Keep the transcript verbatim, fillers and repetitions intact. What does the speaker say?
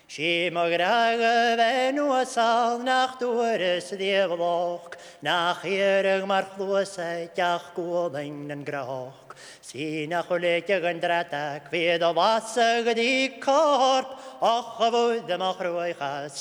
Si mag grage ben o sal nach doris die vlog, nach hierig mar chloosheid ach goling en grog. Si nach oletje gendratak, wie de wassig die korp, och gewoede mag roigas.